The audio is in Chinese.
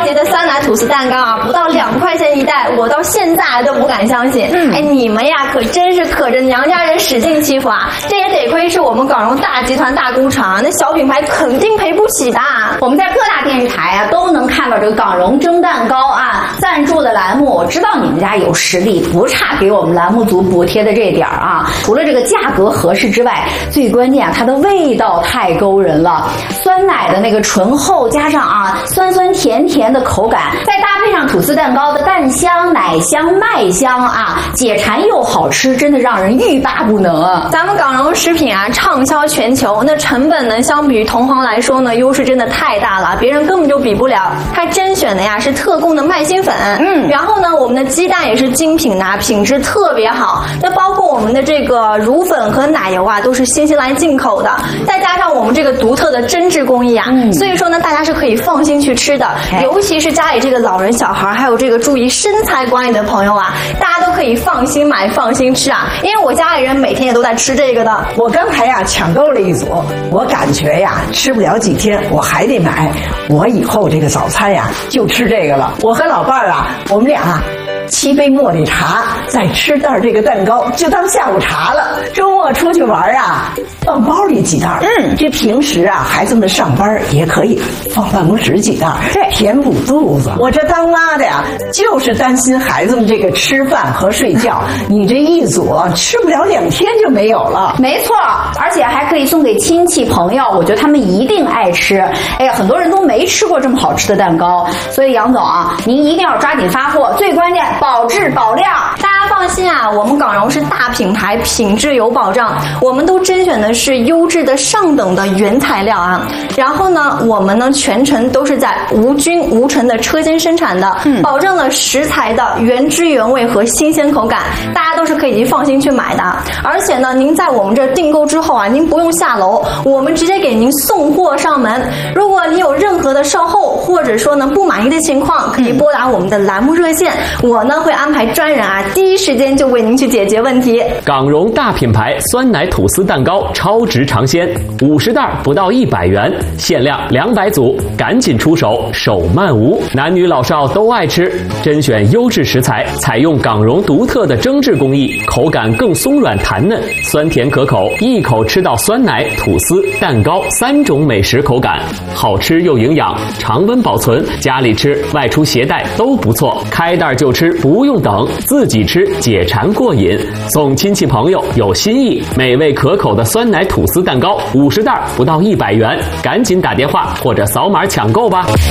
级的酸奶吐司蛋糕啊，不到2块钱一袋，我到现在都不敢相信。哎，你们呀可真是可着娘家人使劲欺负啊！这也得亏是我们港荣大集团大工厂，那小品牌肯定赔不起的。 我们在各大电视台啊都能看到这个港荣蒸蛋糕啊赞助的栏目，我知道你们家有实力，不差给我们栏目组补贴的这点啊。除了这个价格合适之外，最关键啊它的味道太勾人了，酸奶的那个醇厚加上啊酸酸甜甜的口感，再搭配上吐司蛋糕的蛋香、奶香、麦香啊，解馋又好吃，真的让人欲罢不能啊！ 咱们港荣食品啊畅销全球，那成本呢相比于同行来说呢优势真的太大了，别人根本就比不了。它甄选的呀是特供的麦芯粉，然后呢我们的鸡蛋也是精品的，品质特别好。那包括我们的这个乳粉和奶油啊都是新西兰进口的，再加上我们这个独特的针织工艺啊，所以说呢大家是可以放心去吃的。尤其是家里这个老人小孩，还有这个注意身材管理的朋友啊，大家都可以放心买放心吃啊，因为我家里人每天也都在吃这个的。 我刚才呀抢购了一组，我感觉呀吃不了几天我还得买，我以后这个早餐呀就吃这个了。我和老伴儿啊，我们俩7杯茉莉茶，再吃袋这个蛋糕，就当下午茶了。周末出去玩啊，放包里几袋。这平时啊，孩子们上班也可以放办公室几袋， 对， 填补肚子。我这当妈的呀，就是担心孩子们这个吃饭和睡觉，你这一组吃不了2天就没有了。 没错，而且还可以送给亲戚朋友，我觉得他们一定爱吃。哎呀，很多人都没吃过这么好吃的蛋糕，所以杨总啊，您一定要抓紧发货，最关键保质保量。 大家放心啊，我们港荣是大品牌，品质有保障，我们都甄选的是优质的上等的原材料啊。然后呢，我们呢全程都是在无菌无尘的车间生产的，保证了食材的原汁原味和新鲜口感，大家都是可以放心去买的。而且呢，您在我们这订购之后啊，您不用下楼，我们直接给您送货上门。如果你有任何的售后或者说呢不满意的情况，可以拨打我们的栏目热线，我呢会安排专人啊第一时间就为您去解决问题。 港荣大品牌酸奶吐司蛋糕超值尝鲜，50袋不到100元，限量200组，赶紧出手，手慢无。男女老少都爱吃，甄选优质食材，采用港荣独特的蒸制工艺，口感更松软弹嫩，酸甜可口，一口吃到酸奶、吐司、蛋糕3种美食口感，好吃又营养，常温保存，家里吃、外出携带都不错，开袋就吃，不用等，自己吃解馋过瘾，送亲戚朋友有新意，美味可口的酸奶吐司蛋糕50袋不到100元，赶紧打电话或者扫码抢购吧。